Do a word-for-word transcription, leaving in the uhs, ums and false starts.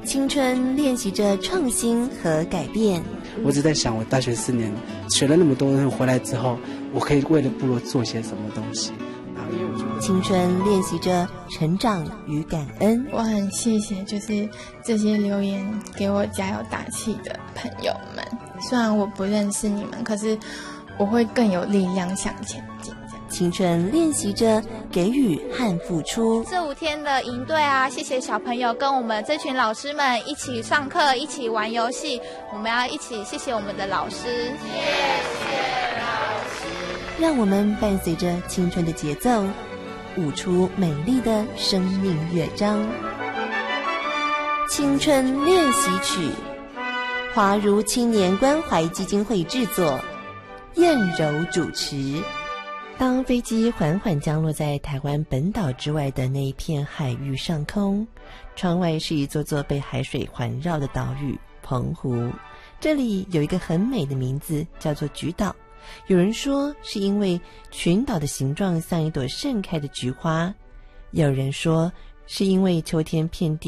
青春练习着创新和改变。 我只在想，我大学四年学了那么多，回来之后，我可以为了部落做些什么东西。 青春练习着成长与感恩。 我很谢谢就是这些留言给我加油打气的朋友们，虽然我不认识你们，可是我会更有力量向前进。 青春练习着给予和付出。 这五天的营队啊，谢谢小朋友跟我们这群老师们一起上课，一起玩游戏，我们要一起谢谢我们的老师。谢谢老师。 让我们伴随着青春的节奏，舞出美丽的生命乐章。青春练习曲，华如青年关怀基金会制作，燕柔主持。当飞机缓缓降落在台湾本岛之外的那一片海域上空，窗外是一座座被海水环绕的岛屿澎湖。这里有一个很美的名字，叫做菊岛。有人说是因为群岛的形状像一朵盛开的菊花，有人说是因为秋天遍地